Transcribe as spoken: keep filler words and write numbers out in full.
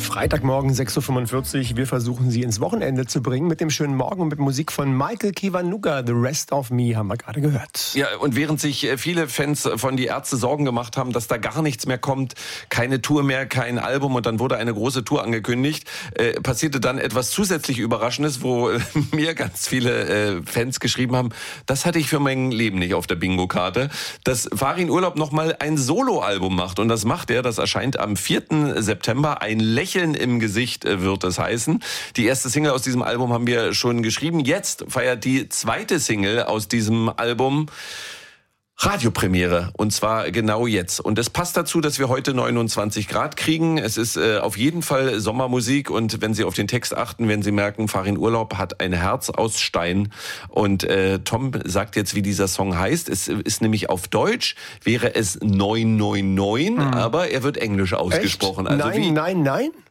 Freitagmorgen sechs Uhr fünfundvierzig. Wir versuchen Sie ins Wochenende zu bringen mit dem schönen Morgen und mit Musik von Michael Kiwanuka. The Rest of Me haben wir gerade gehört. Ja, und während sich viele Fans von Die Ärzte Sorgen gemacht haben, dass da gar nichts mehr kommt, keine Tour mehr, kein Album und dann wurde eine große Tour angekündigt, äh, passierte dann etwas zusätzlich Überraschendes, wo äh, mir ganz viele äh, Fans geschrieben haben, das hatte ich für mein Leben nicht auf der Bingo-Karte, dass Farin Urlaub nochmal ein Soloalbum macht. Und das macht er, das erscheint am vierten September. Ein Lächeln im Gesicht wird es heißen. Die erste Single aus diesem Album haben wir schon geschrieben. Jetzt feiert die zweite Single aus diesem Album Radiopremiere, und zwar genau jetzt. Und es passt dazu, dass wir heute neunundzwanzig Grad kriegen. Es ist äh, auf jeden Fall Sommermusik, und wenn Sie auf den Text achten, werden Sie merken, Farin Urlaub hat ein Herz aus Stein. Und äh, Tom sagt jetzt, wie dieser Song heißt. Es ist nämlich auf Deutsch, wäre es neun neun neun, mhm. aber er wird englisch ausgesprochen. Echt? Also nein, wie nein, nein?